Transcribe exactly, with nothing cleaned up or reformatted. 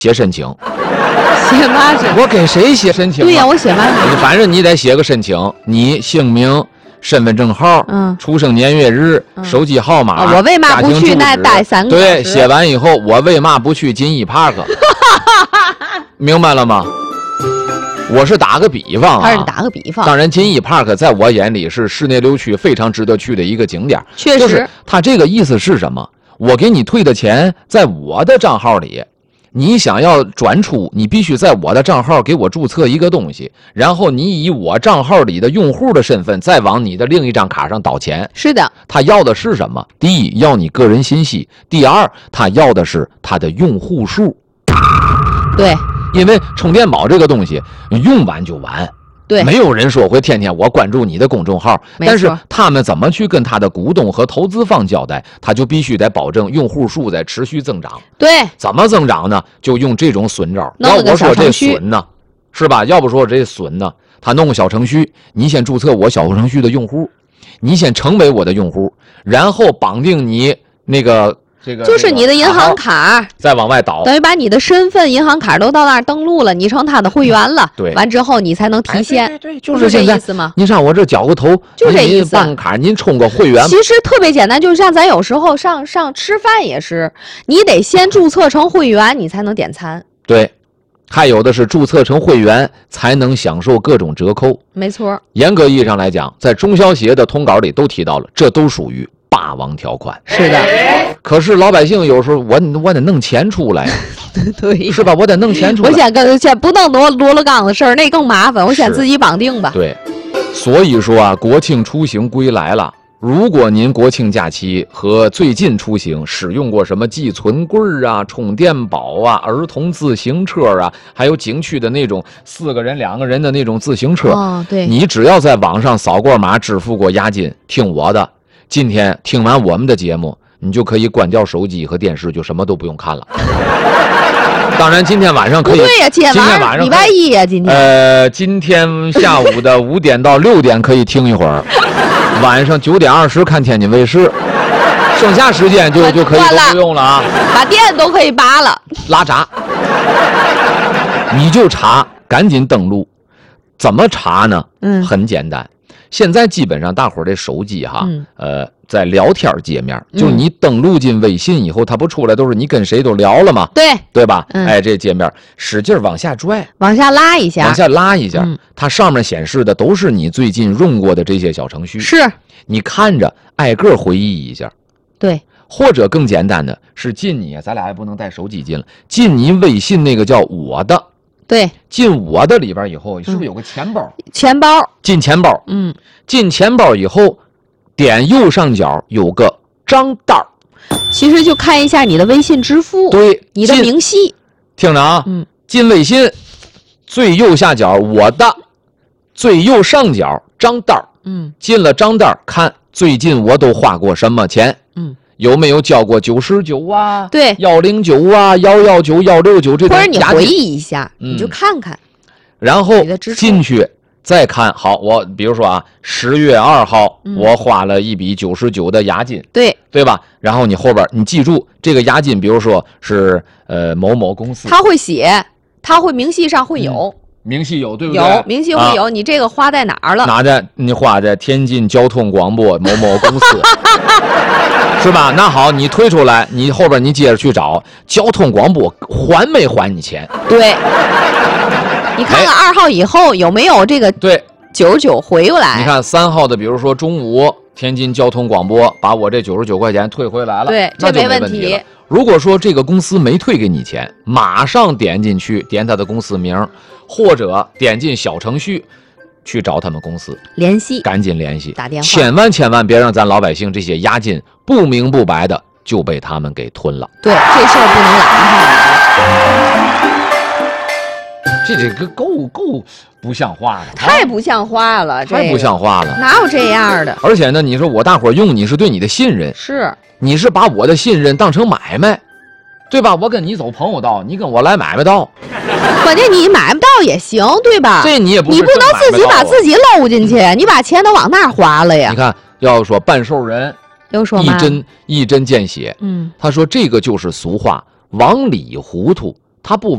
写申请。 写嘛去？ 我给谁写申请、啊？ 对呀，我写嘛？ 反正你得写个申请，你姓名、身份证号、 嗯， 出生年月日、嗯、手机号码、 哦。我为嘛不去那待三个小对， 时？ 写完以后，我为嘛不去金逸 Park？ 明白了吗？我是打个比方啊， 还是打个比方。 当然，金逸 Park 在我眼里是市内六区非常值得去的一个景点。 确实， 就是他这个意思是什么？我给你退的钱在我的账号里。你想要转出，你必须在我的账号给我注册一个东西，然后你以我账号里的用户的身份再往你的另一张卡上倒钱。 是的， 他要的是什么？第一，要你个人信息；第二，他要的是他的用户数。 对， 因为充电宝这个东西用完就完。 对， 没有人说会天天我关注你的公众号，但是他们怎么去跟他的股东和投资方交代，他就必须得保证用户数在持续增长。 对， 怎么增长呢？就用这种损招。要不说这损呢，是吧？要不说这损呢，他弄个小程序，你先注册我小程序的用户，你先成为我的用户，然后绑定你那个。这个就是你的银行卡， 再往外倒， 等于把你的身份、银行卡都到那儿登录了，你成他的会员了。 对， 完之后你才能提现。 哎、对, 对, 对，就是这意思吗？ 您上我这缴个头， 就这意思。 办个卡，您充个会员。 其实特别简单，就像咱有时候上上吃饭也是，你得先注册成会员，你才能点餐。 对，还有的是注册成会员才能享受各种折扣。 没错。 严格意义上来讲，在中消协的通稿里都提到了，这都属于霸王条款。 是的。 可是老百姓有时候我我得弄钱出来呀， 对， 是吧？我得弄钱出来。 我先跟先不弄罗罗勒缸的事儿，那更麻烦。我先自己绑定吧。 对，所以说啊，国庆出行归来了。如果您国庆假期和最近出行使用过什么寄存柜啊、充电宝啊、儿童自行车啊，还有景区的那种四个人、两个人的那种自行车， 哦，对， 你只要在网上扫过码、支付过押金，听我的，今天听完我们的节目。你就可以关掉手机和电视，就什么都不用看了。当然，今天晚上可以。 对呀，今天晚上礼拜一呀，今天。 呃，今天下午的五点到六点可以听一会儿，晚上九点二十看天津卫视，剩下时间就就可以都不用了啊。 把电都可以拔了， 拉闸。你就查，赶紧登录。怎么查呢？ 嗯， 很简单。现在基本上大伙儿的手机哈， 嗯、 呃，在聊天界面，就你登录进微信以后，它不出来都是你跟谁都聊了吗？ 对， 对吧？ 嗯、 哎，这界面使劲往下拽， 往下拉一下， 往下拉一下， 嗯、 它上面显示的都是你最近用过的这些小程序。 是， 你看着挨个回忆一下。 对， 或者更简单的是进你，咱俩也不能带手机进了，进你微信那个叫我的。 对， 进我的里边以后，是不是有个钱包？ 嗯、钱包， 进钱包， 嗯， 进钱包以后，点右上角有个账单， 其实就看一下你的微信支付， 对， 你的明细。 听着啊， 嗯， 进微信最右下角我的，最右上角账单， 嗯， 进了账单，看最近我都花过什么钱， 嗯。 有没有交过九十九啊？ 对， 幺零九啊，幺幺九、幺六九这种。 或者你回忆一下， 嗯、 你就看看， 然后进去再看。好，我比如说啊，十月二号、嗯、我花了一笔九十九的押金， 对对吧？然后你后边你记住这个押金，比如说是呃某某公司， 他会写，他会明细上会有。 嗯明细有对不对？ 有明细会有、啊，你这个花在哪儿了？ 哪在你花在天津交通广播某某公司，是吧？那好，你推出来，你后边你接着去找交通广播还没还你钱？ 对，你看看二号以后有没有这个对九十九回过来？ 你看三号的，比如说中午天津交通广播把我这九十九块钱退回来了， 对， 这没问题了。如果说这个公司没退给你钱，马上点进去，点他的公司名，或者点进小程序去找他们公司联系， 赶紧联系， 打电话， 千万千万别让咱老百姓这些押金不明不白的就被他们给吞了。 对，这事儿不能拦下。 这这个够够不像话了， 太不像话了， 太不像话了， 哪有这样的？ 而且呢，你说我大伙儿用你是对你的信任， 是你是把我的信任当成买卖，对吧？我跟你走朋友道，你跟我来买卖道， 关键你买卖道也行，对吧？ 这你也不是你不能自己把自己搂进去，你把钱都往那儿花了呀。 你看，要说半兽人， 又说一针一针见血， 嗯， 他说这个就是俗话，往里糊涂。 它不